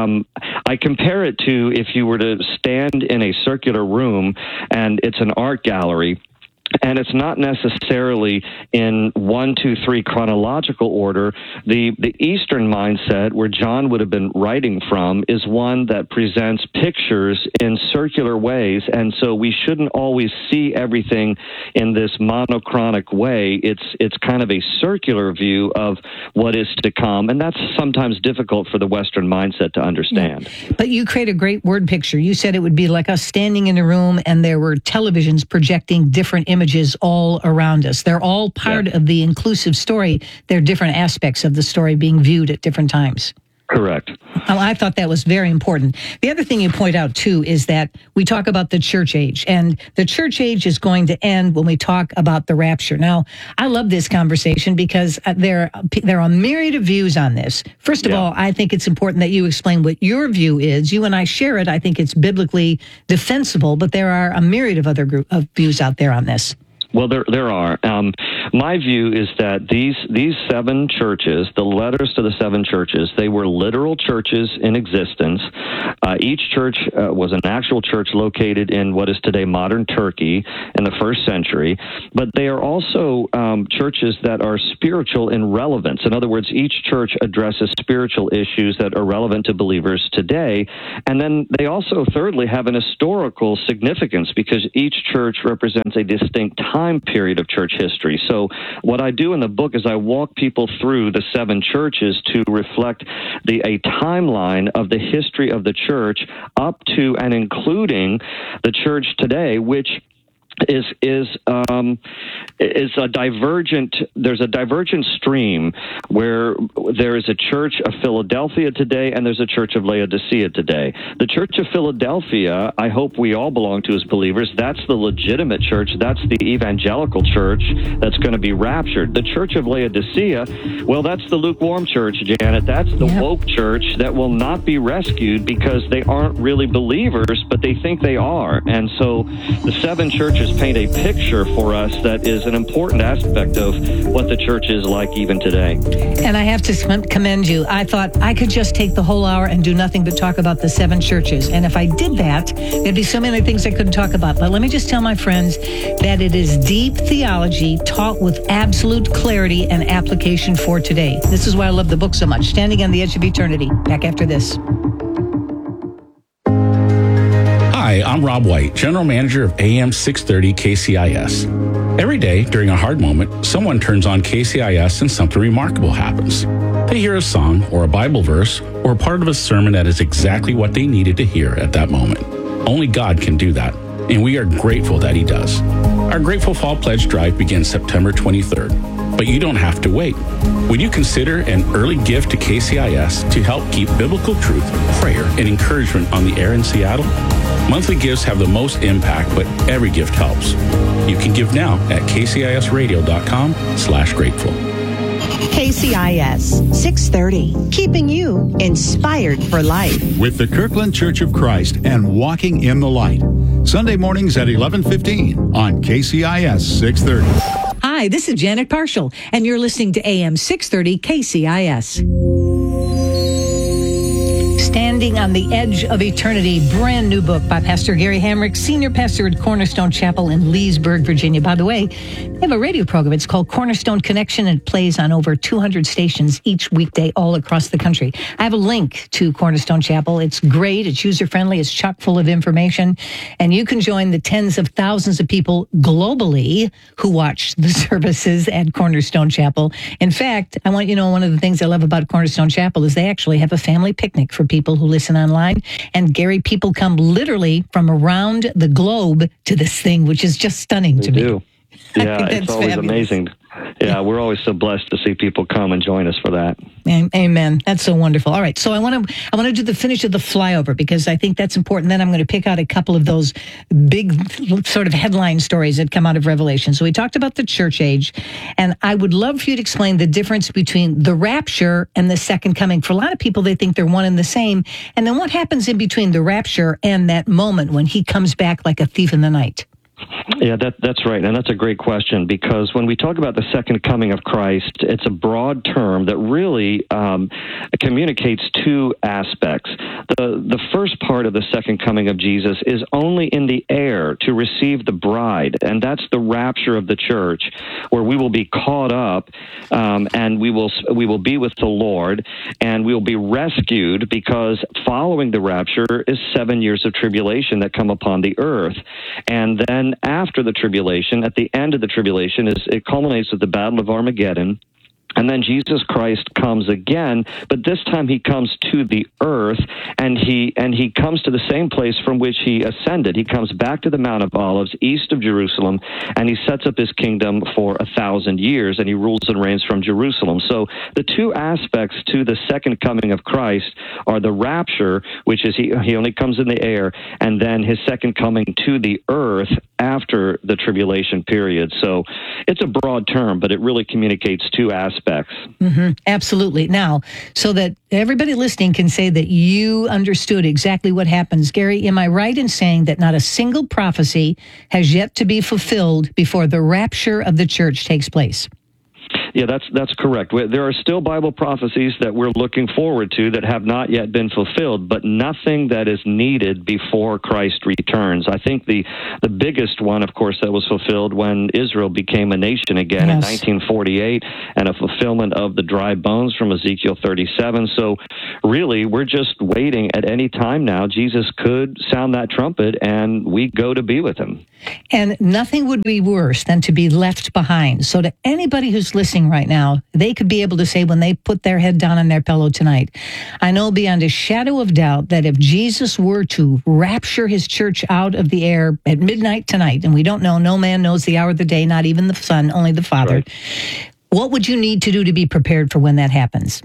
I compare it to if you were to stand in a circular room and it's an art gallery, and it's not necessarily in 1, 2, 3 chronological order. The Eastern mindset, where John would have been writing from, is one that presents pictures in circular ways, and so we shouldn't always see everything in this monochronic way. It's kind of a circular view of what is to come, and that's sometimes difficult for the Western mindset to understand. Yeah. But you create a great word picture. You said it would be like us standing in a room, and there were televisions projecting different images all around us. They're all part of the inclusive story. They're different aspects of the story being viewed at different times. Correct. I thought that was very important. The other thing you point out, too, is that we talk about the church age, and the church age is going to end when we talk about the rapture. Now, I love this conversation because there are a myriad of views on this. First of all, I think it's important that you explain what your view is. You and I share it. I think it's biblically defensible, but there are a myriad of other of views out there on this. Well, there are. My view is that these 7 churches, the letters to the 7 churches, they were literal churches in existence. Each church was an actual church located in what is today modern Turkey in the 1st century. But they are also churches that are spiritual in relevance. In other words, each church addresses spiritual issues that are relevant to believers today. And then they also, thirdly, have an historical significance because each church represents a distinct time period of church history. So what I do in the book is I walk people through the 7 churches to reflect a timeline of the history of the church up to and including the church today, which is a divergent. There's a divergent stream where there is a church of Philadelphia today and there's a church of Laodicea today. The church of Philadelphia, I hope we all belong to as believers. That's the legitimate church. That's the evangelical church that's going to be raptured. The church of Laodicea, well, that's the lukewarm church, Janet. That's the woke church that will not be rescued because they aren't really believers, but they think they are. And so the 7 churches paint a picture for us that is an important aspect of what the church is like even today. And I have to commend you. I thought I could just take the whole hour and do nothing but talk about the 7 churches. And if I did that, there'd be so many things I couldn't talk about. But let me just tell my friends that it is deep theology taught with absolute clarity and application for today. This is why I love the book so much. Standing on the Edge of Eternity. Back after this. Hi, I'm Rob White, General Manager of AM 630 KCIS. Every day during a hard moment, someone turns on KCIS and something remarkable happens. They hear a song or a Bible verse or a part of a sermon that is exactly what they needed to hear at that moment. Only God can do that, and we are grateful that He does. Our Grateful Fall Pledge Drive begins September 23rd, but you don't have to wait. Would you consider an early gift to KCIS to help keep biblical truth, prayer, and encouragement on the air in Seattle? Monthly gifts have the most impact, but every gift helps. You can give now at kcisradio.com/grateful. KCIS 630, keeping you inspired for life. With the Kirkland Church of Christ and Walking in the Light. Sunday mornings at 11:15 on KCIS 630. Hi, this is Janet Parshall, and you're listening to AM 630 KCIS. Standing on the Edge of Eternity, brand new book by Pastor Gary Hamrick, senior pastor at Cornerstone Chapel in Leesburg, Virginia. By the way, they have a radio program. It's called Cornerstone Connection, and it plays on over 200 stations each weekday all across the country. I have a link to Cornerstone Chapel. It's great. It's user-friendly. It's chock full of information. And you can join the tens of thousands of people globally who watch the services at Cornerstone Chapel. In fact, I want you to know one of the things I love about Cornerstone Chapel is they actually have a family picnic for people who listen online. And Gary, people come literally from around the globe to this thing, which is just stunning to me. Yeah, it's always fabulous. Amazing. Yeah, we're always so blessed to see people come and join us for that. Amen. That's so wonderful. All right, so I want to do the finish of the flyover because I think that's important. Then I'm going to pick out a couple of those big sort of headline stories that come out of Revelation. So we talked about the church age, and I would love for you to explain the difference between the rapture and the second coming. For a lot of people, they think they're one and the same. And then what happens in between the rapture and that moment when He comes back like a thief in the night? Yeah, that's right. And that's a great question because when we talk about the second coming of Christ, it's a broad term that really communicates 2 aspects. The first part of the second coming of Jesus is only in the air to receive the bride, and that's the rapture of the church, where we will be caught up and we will be with the Lord, and we will be rescued because following the rapture is 7 years of tribulation that come upon the earth. And then after the tribulation, at the end of the tribulation, it culminates with the Battle of Armageddon. And then Jesus Christ comes again, but this time he comes to the earth, and he comes to the same place from which he ascended. He comes back to the Mount of Olives, east of Jerusalem, and he sets up his kingdom for 1,000 years, and he rules and reigns from Jerusalem. So the two aspects to the second coming of Christ are the rapture, which is he only comes in the air, and then his second coming to the earth after the tribulation period. So it's a broad term, but it really communicates two aspects. Absolutely. Now, so that everybody listening can say that you understood exactly what happens. Gary, am I right in saying that not a single prophecy has yet to be fulfilled before the rapture of the church takes place? Yeah, that's correct. There are still Bible prophecies that we're looking forward to that have not yet been fulfilled, but nothing that is needed before Christ returns. I think the biggest one, of course, that was fulfilled when Israel became a nation again in 1948, and a fulfillment of the dry bones from Ezekiel 37. So really, we're just waiting at any time now. Jesus could sound that trumpet, and we go to be with him. And nothing would be worse than to be left behind. So to anybody who's listening right now, they could be able to say when they put their head down on their pillow tonight, I know beyond a shadow of doubt that if Jesus were to rapture his church out of the air at midnight tonight, and we don't know, no man knows the hour of the day, not even the Son, only the Father, right. What would you need to do to be prepared for when that happens?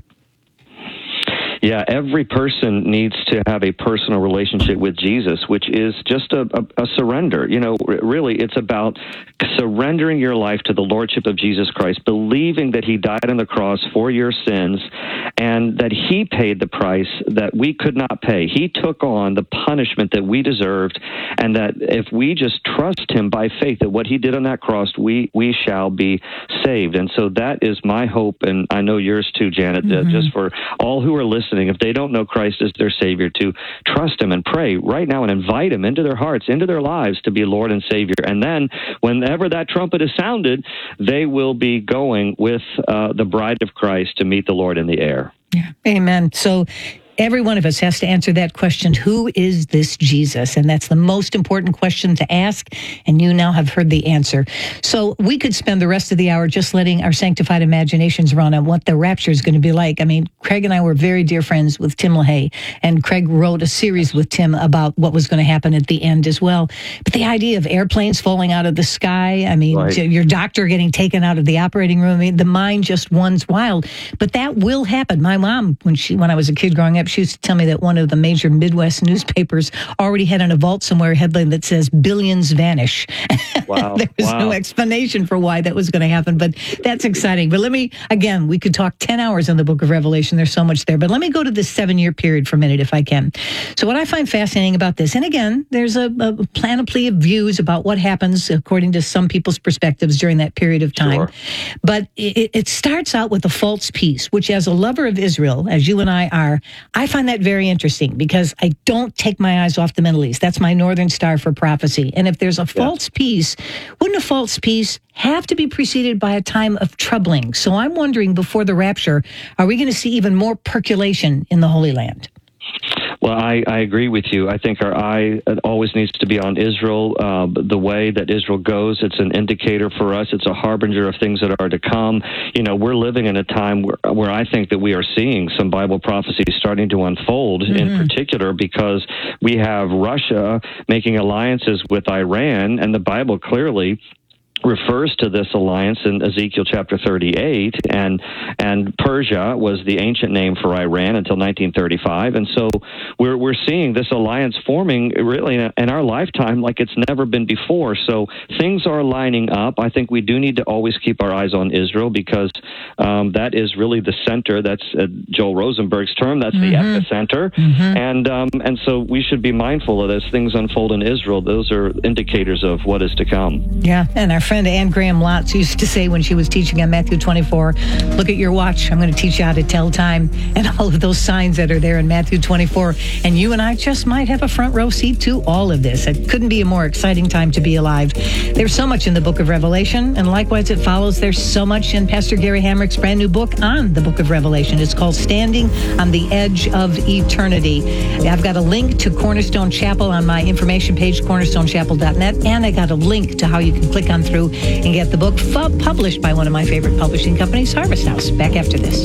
Yeah, every person needs to have a personal relationship with Jesus, which is just a surrender. You know, really, it's about surrendering your life to the Lordship of Jesus Christ, believing that he died on the cross for your sins and that he paid the price that we could not pay. He took on the punishment that we deserved, and that if we just trust him by faith that what he did on that cross, we shall be saved. And so that is my hope, and I know yours too, Janet, just for all who are listening, if they don't know Christ as their Savior, to trust him and pray right now and invite him into their hearts, into their lives to be Lord and Savior. And then whenever that trumpet is sounded, they will be going with the bride of Christ to meet the Lord in the air. Yeah. Amen. So every one of us has to answer that question, who is this Jesus? And that's the most important question to ask, and you now have heard the answer. So we could spend the rest of the hour just letting our sanctified imaginations run on what the rapture is going to be like. I mean, Craig and I were very dear friends with Tim LaHaye, and Craig wrote a series with Tim about what was going to happen at the end as well. But the idea of airplanes falling out of the sky, I mean, right. Your doctor getting taken out of the operating room, I mean, the mind just runs wild. But that will happen. My mom, when I was a kid growing up, she used to tell me that one of the major Midwest newspapers already had in a vault somewhere a headline that says billions vanish. Wow. There was no explanation for why that was going to happen, but that's exciting. But we could talk 10 hours on the book of Revelation. There's so much there, but let me go to this 7-year period for a minute if I can. So what I find fascinating about this, and again, there's a panoply of views about what happens according to some people's perspectives during that period of time. Sure. But it starts out with a false peace, which as a lover of Israel, as you and I are, I find that very interesting because I don't take my eyes off the Middle East. That's my northern star for prophecy. And if there's a false peace, wouldn't a false peace have to be preceded by a time of troubling? So I'm wondering, before the rapture, are we going to see even more percolation in the Holy Land? Well, I agree with you. I think our eye always needs to be on Israel. The way that Israel goes, it's an indicator for us. It's a harbinger of things that are to come. You know, we're living in a time where I think that we are seeing some Bible prophecies starting to unfold, in particular because we have Russia making alliances with Iran, and the Bible clearly refers to this alliance in Ezekiel chapter 38, and Persia was the ancient name for Iran until 1935, and so we're seeing this alliance forming really in our lifetime like it's never been before. So things are lining up. I think we do need to always keep our eyes on Israel because that is really the center. That's Joel Rosenberg's term. That's the epicenter, and so we should be mindful of as things unfold in Israel. Those are indicators of what is to come. Yeah, and our friend Anne Graham Lotz used to say when she was teaching on Matthew 24, look at your watch. I'm going to teach you how to tell time, and all of those signs that are there in Matthew 24. And you and I just might have a front row seat to all of this. It couldn't be a more exciting time to be alive. There's so much in the book of Revelation, and likewise it follows there's so much in Pastor Gary Hamrick's brand new book on the book of Revelation. It's called Standing on the Edge of Eternity. I've got a link to Cornerstone Chapel on my information page, cornerstonechapel.net, and I got a link to how you can click on through through and get the book published by one of my favorite publishing companies, Harvest House. Back after this.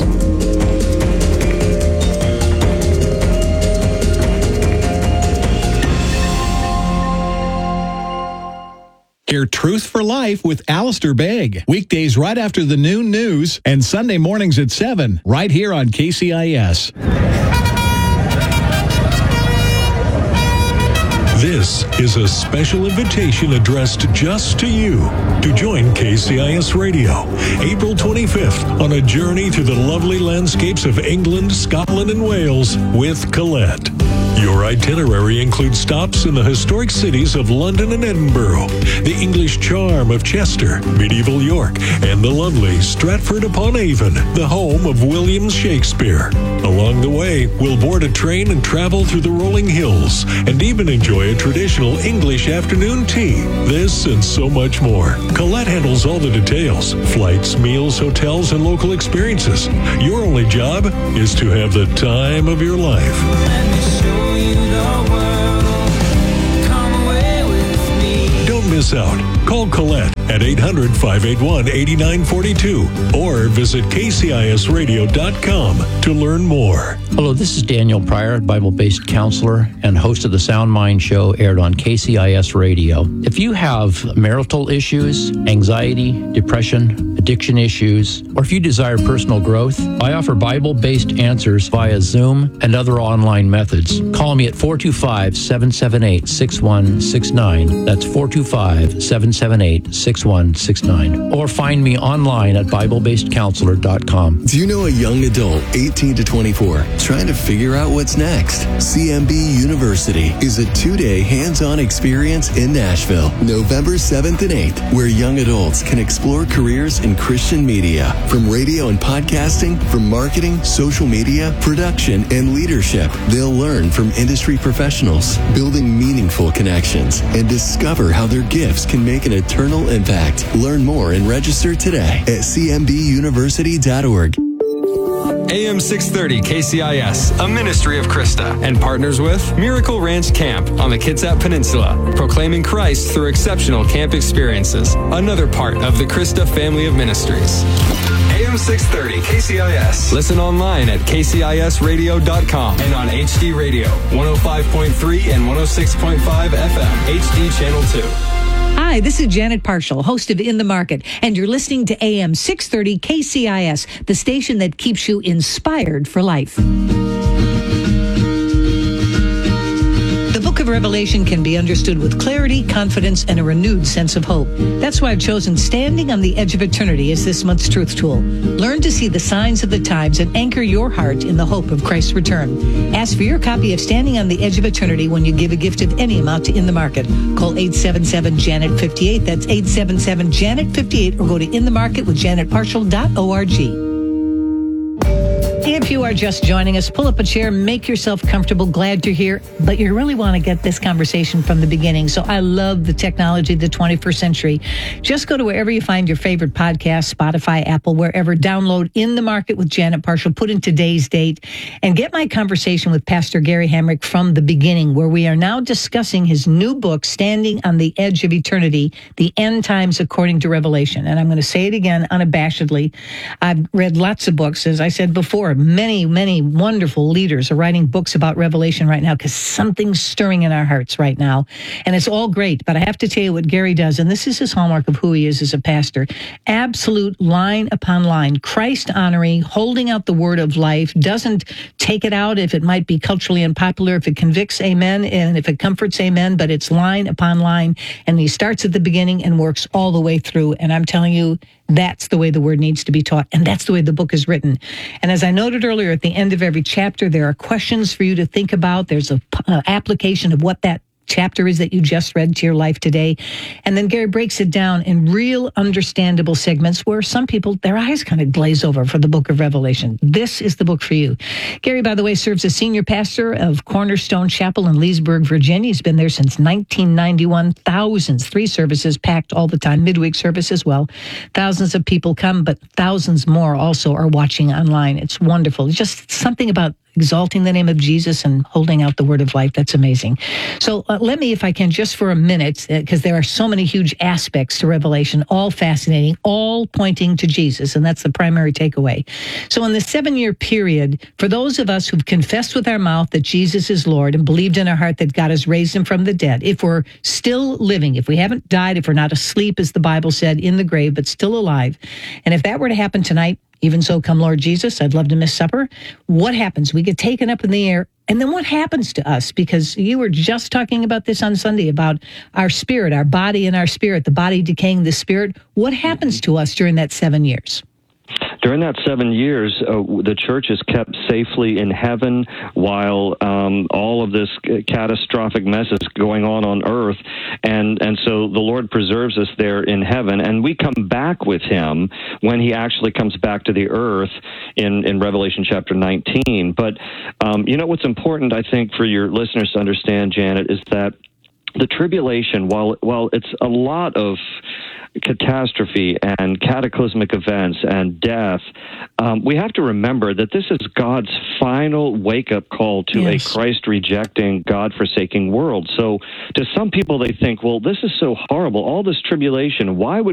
Hear Truth for Life with Alistair Begg. Weekdays right after the noon news and Sunday mornings at 7, right here on KCIS. This is a special invitation addressed just to you to join KCIS Radio April 25th on a journey through the lovely landscapes of England, Scotland, and Wales with Colette. Your itinerary includes stops in the historic cities of London and Edinburgh, the English charm of Chester, medieval York, and the lovely Stratford-upon-Avon, the home of William Shakespeare. Along the way, we'll board a train and travel through the rolling hills, and even enjoy a traditional English afternoon tea. This and so much more. Colette handles all the details: flights, meals, hotels, and local experiences. Your only job is to have the time of your life. Don't miss out. Call Colette at 800-581-8942 or visit kcisradio.com to learn more. Hello, this is Daniel Pryor, Bible-based counselor and host of the Sound Mind Show, aired on KCIS Radio. If you have marital issues, anxiety, depression, addiction issues, or if you desire personal growth, I offer Bible-based answers via Zoom and other online methods. Call me at 425-778-6169. That's 425-778-6169. Or find me online at BibleBasedCounselor.com. Do you know a young adult, 18 to 24, trying to figure out what's next? CMB University is a 2-day hands-on experience in Nashville, November 7th and 8th, where young adults can explore careers in Christian media, from radio and podcasting, from marketing, social media, production, and leadership. They'll learn from industry professionals, building meaningful connections, and discover how their gifts can make an eternal impact. Learn more and register today at cmbuniversity.org. AM 630 KCIS, a ministry of Krista, and partners with Miracle Ranch Camp on the Kitsap Peninsula, proclaiming Christ through exceptional camp experiences, another part of the Krista family of ministries. AM 630 KCIS. Listen online at kcisradio.com and on HD Radio, 105.3 and 106.5 FM, HD Channel 2. Hi, this is Janet Parshall, host of In the Market, and you're listening to AM 630 KCIS, the station that keeps you inspired for life. The book of Revelation can be understood with clarity, confidence, and a renewed sense of hope. That's why I've chosen Standing on the Edge of Eternity as this month's truth tool. Learn to see the signs of the times and anchor your heart in the hope of Christ's return. Ask for your copy of Standing on the Edge of Eternity when you give a gift of any amount to In the Market. Call 877-JANET-58. That's 877-JANET-58, or go to inthemarketwithjanetparshall.org. If you are just joining us, pull up a chair, make yourself comfortable. Glad you're here, but you really want to get this conversation from the beginning. So I love the technology of the 21st century. Just go to wherever you find your favorite podcast, Spotify, Apple, wherever. Download In the Market with Janet Parshall, put in today's date, and get my conversation with Pastor Gary Hamrick from the beginning, where we are now discussing his new book, Standing on the Edge of Eternity, The End Times According to Revelation. And I'm going to say it again unabashedly. I've read lots of books, as I said before. Many, many wonderful leaders are writing books about Revelation right now because something's stirring in our hearts right now. And it's all great. But I have to tell you what Gary does, and this is his hallmark of who he is as a pastor. Absolute line upon line, Christ honoring, holding out the word of life, doesn't take it out if it might be culturally unpopular, if it convicts, amen, and if it comforts, amen, but it's line upon line. And he starts at the beginning and works all the way through. And I'm telling you, that's the way the word needs to be taught, and that's the way the book is written. And as I noted earlier, at the end of every chapter, there are questions for you to think about. There's a application of what that chapter is that you just read to your life today. And then Gary breaks it down in real understandable segments where some people, their eyes kind of glaze over for the book of Revelation. This is the book for you. Gary, by the way, serves as senior pastor of Cornerstone Chapel in Leesburg, Virginia. He's been there since 1991. Thousands, 3 services packed all the time, midweek service as well. Thousands of people come, but thousands more also are watching online. It's wonderful. Just something about exalting the name of Jesus and holding out the word of life. That's amazing. So let me, if I can, just for a minute, because there are so many huge aspects to Revelation, all fascinating, all pointing to Jesus, and that's the primary takeaway. So in the 7-year period, for those of us who've confessed with our mouth that Jesus is Lord and believed in our heart that God has raised him from the dead, if we're still living, if we haven't died, if we're not asleep, as the Bible said, in the grave, but still alive, and if that were to happen tonight, even so, come Lord Jesus, I'd love to miss supper. What happens? We get taken up in the air. And then what happens to us? Because you were just talking about this on Sunday, about our spirit, our body and our spirit, the body decaying, the spirit. What happens to us during that 7 years? During that 7 years, the church is kept safely in heaven while all of this catastrophic mess is going on earth. And so the Lord preserves us there in heaven. And we come back with him when he actually comes back to the earth in Revelation chapter 19. But, what's important, I think, for your listeners to understand, Janet, is that the tribulation, while it's a lot of catastrophe and cataclysmic events and death, we have to remember that this is God's final wake-up call to a Christ-rejecting, God-forsaking world. So to some people, they think, well, this is so horrible, all this tribulation, why would